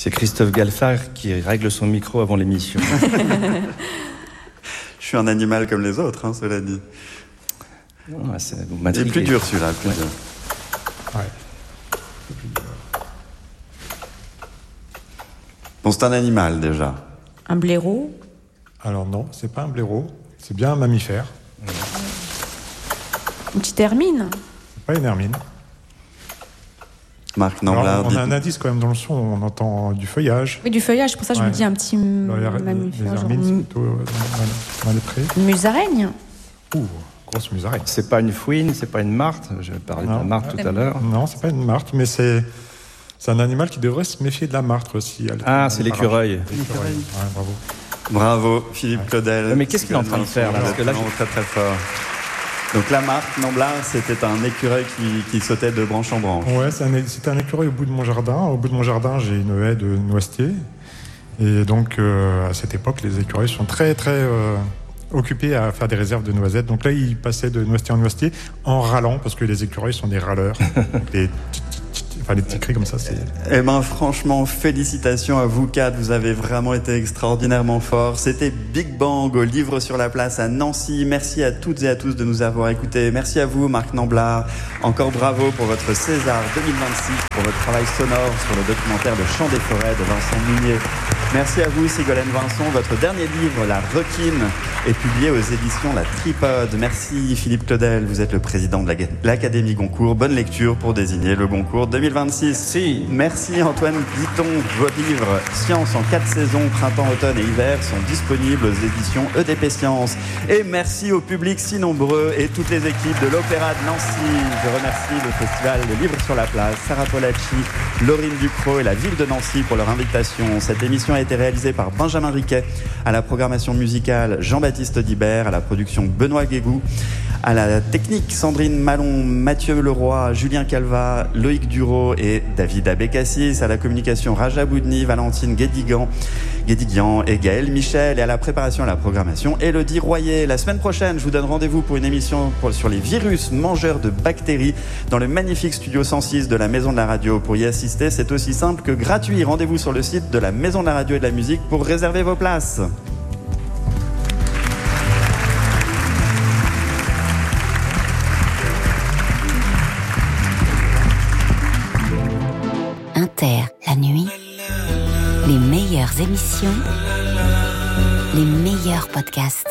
C'est Christophe Galfard qui règle son micro avant l'émission. Je suis un animal comme les autres, cela dit. C'est plus dur celui-là, plus dur. Ouais. Bon, c'est un animal déjà. Un blaireau? Alors non, c'est pas un blaireau, c'est bien un mammifère. Une petite hermine? C'est pas une hermine. Marc Namblard. On a un indice quand même dans le son, on entend du feuillage. Oui, du feuillage, pour ça je me dis un petit mammifère. Les hermines, c'est plutôt dans les prés. Une musaraigne? Grosse musaraigne. C'est pas une fouine, c'est pas une martre. Je parlais de la martre tout à l'heure. Non, c'est pas une martre, mais c'est un animal qui devrait se méfier de la martre aussi. C'est l'écureuil. Ouais, bravo. Bravo, Philippe Claudel. Mais qu'est-ce qu'il est en train de faire là? Parce que là, très très fort. Donc la marque Namblard, c'était un écureuil qui sautait de branche en branche. Ouais, c'était un écureuil au bout de mon jardin. Au bout de mon jardin, j'ai une haie de noisetiers. Et donc, à cette époque, les écureuils sont très très occupés à faire des réserves de noisettes. Donc là, il passait de noisetier en noisetier en râlant, parce que les écureuils sont des râleurs. Les petits cris comme ça, c'est... Eh ben, franchement, félicitations à vous quatre. Vous avez vraiment été extraordinairement forts. C'était Big Bang au Livre sur la Place à Nancy. Merci à toutes et à tous de nous avoir écoutés. Merci à vous, Marc Namblard. Encore bravo pour votre César 2026, pour votre travail sonore sur le documentaire Le Chant des Forêts de Vincent Munier. Merci à vous, Ségolène Vincent. Votre dernier livre, La Requine, est publié aux éditions La Tripode. Merci, Philippe Claudel. Vous êtes le président de l'Académie Goncourt. Bonne lecture pour désigner le Goncourt 2026. Si. Merci, Antoine Guiton. Vos livres Science en 4 saisons, printemps, automne et hiver, sont disponibles aux éditions EDP Science. Et merci au public si nombreux et toutes les équipes de l'Opéra de Nancy. Je remercie le Festival Le Livre sur la Place, Sarah Polacci, Laurine Ducrot et la ville de Nancy pour leur invitation. Cette émission a été réalisée par Benjamin Riquet, à la programmation musicale Jean-Baptiste Audibert, à la production Benoît Guégou, à la technique Sandrine Malon, Mathieu Leroy, Julien Calva, Loïc Duro et David Abécassis, à la communication Raja Boudni, Valentine Guédiguian et Gaël Michel, et à la préparation et à la programmation Élodie Royer. La semaine prochaine, je vous donne rendez-vous pour une émission sur les virus mangeurs de bactéries dans le magnifique studio 106 de la Maison de la Radio. Pour y assister, c'est aussi simple que gratuit. Rendez-vous sur le site de la Maison de la Radio et de la Musique pour réserver vos places. Inter, la nuit, les meilleures émissions, les meilleurs podcasts.